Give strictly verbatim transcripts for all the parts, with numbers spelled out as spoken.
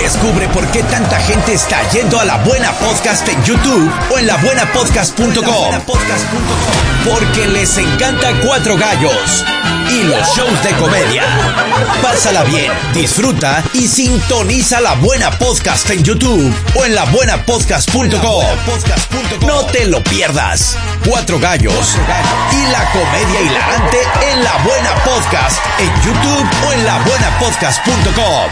Descubre por qué tanta gente está yendo a La Buena Podcast en YouTube o en la buena podcast punto com. Porque les encanta Cuatro Gallos y los shows de comedia. Pásala bien, disfruta y sintoniza La Buena Podcast en YouTube o en la buena podcast punto com. No te lo pierdas. Cuatro Gallos y la comedia hilarante en La Buena Podcast en YouTube o en la buena podcast punto com.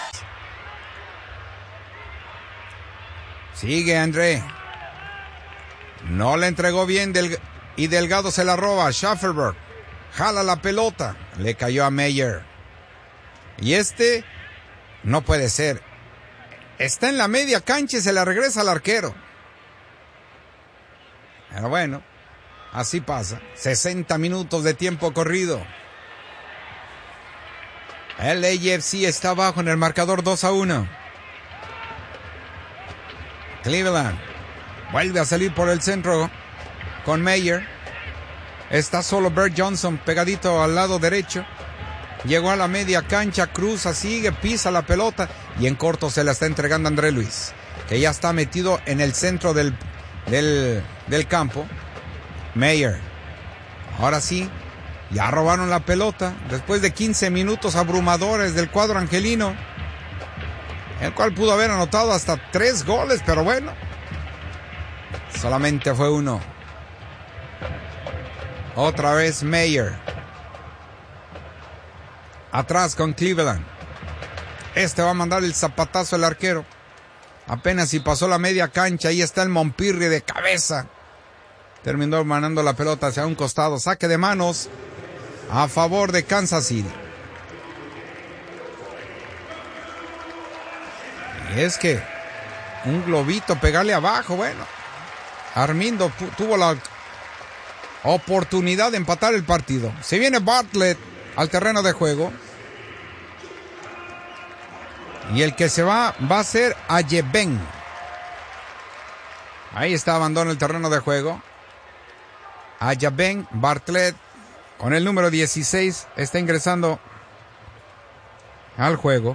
Sigue André. No le entregó bien del... y Delgado se la roba. Schafferberg jala la pelota. Le cayó a Meyer. Y este no puede ser. Está en la media cancha y se la regresa al arquero. Pero bueno, así pasa. sesenta minutos de tiempo corrido. El A F C está abajo en el marcador dos a uno. Cleveland vuelve a salir por el centro con Meyer. Está solo Bert Johnson pegadito al lado derecho. Llegó a la media cancha, cruza, sigue, pisa la pelota y en corto se la está entregando André Luis, que ya está metido en el centro del, del, del campo. Meyer. Ahora sí, ya robaron la pelota después de quince minutos abrumadores del cuadro angelino, el cual pudo haber anotado hasta tres goles, pero bueno, solamente fue uno. Otra vez Meyer. Atrás con Cleveland. Este va a mandar el zapatazo al arquero. Apenas si pasó la media cancha, ahí está el Mompirri de cabeza. Terminó mandando la pelota hacia un costado. Saque de manos a favor de Kansas City. Y es que un globito pegarle abajo, bueno. Armindo tuvo la oportunidad de empatar el partido. Se viene Bartlett al terreno de juego. Y el que se va va a ser Ayeben. Ahí está, abandona el terreno de juego. Ayeben, Bartlett con el número dieciséis está ingresando al juego.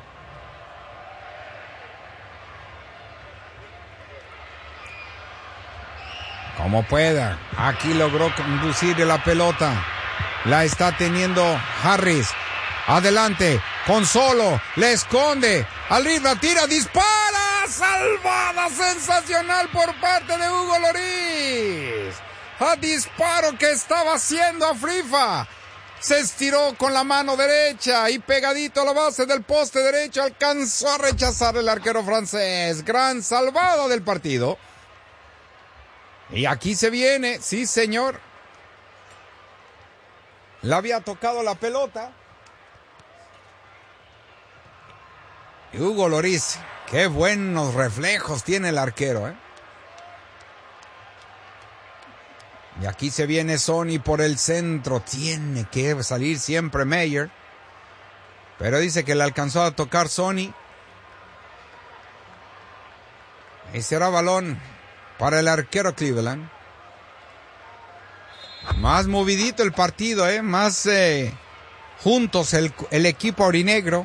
Como pueda, aquí logró conducir la pelota. La está teniendo Harris. Adelante, con solo, le esconde. Arriba, tira, dispara. Salvada sensacional por parte de Hugo Lloris. A disparo que estaba haciendo a Frifa. Se estiró con la mano derecha y pegadito a la base del poste derecho alcanzó a rechazar el arquero francés. Gran salvada del partido. Y aquí se viene, sí señor. Le había tocado la pelota. Y Hugo Lloris, qué buenos reflejos tiene el arquero, ¿eh? Y aquí se viene Sony por el centro. Tiene que salir siempre Meyer. Pero dice que le alcanzó a tocar Sony. Y será balón para el arquero Cleveland. Más movidito el partido, ¿eh? Más eh, juntos el, el equipo aurinegro.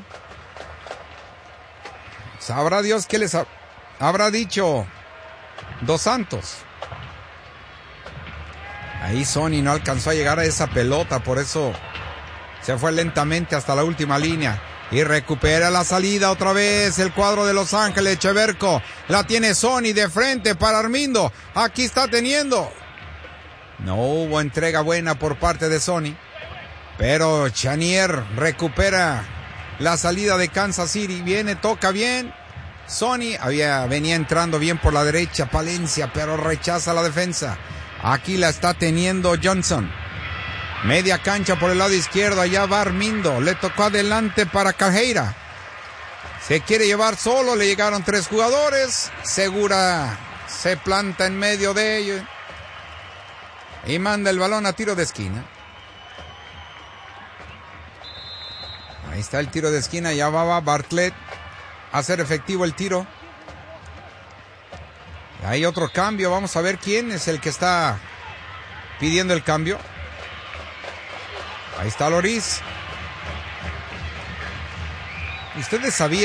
Sabrá Dios qué les ha, habrá dicho Dos Santos. Ahí Sony no alcanzó a llegar a esa pelota, por eso se fue lentamente hasta la última línea. Y recupera la salida otra vez el cuadro de Los Ángeles. Cheverco la tiene Sony de frente para Armindo. Aquí está teniendo. No hubo entrega buena por parte de Sony. Pero Chanier recupera la salida de Kansas City. Viene, toca bien. Sony había, venía entrando bien por la derecha. Palencia, pero rechaza la defensa. Aquí la está teniendo Johnson. Media cancha por el lado izquierdo. Allá va Armindo. Le tocó adelante para Cajeira. Se quiere llevar solo. Le llegaron tres jugadores. Segura se planta en medio de ellos. Y manda el balón a tiro de esquina. Ahí está el tiro de esquina. Ya va Bartlett a hacer efectivo el tiro. Hay otro cambio. Vamos a ver quién es el que está pidiendo el cambio. Ahí está Lloris. Ustedes sabían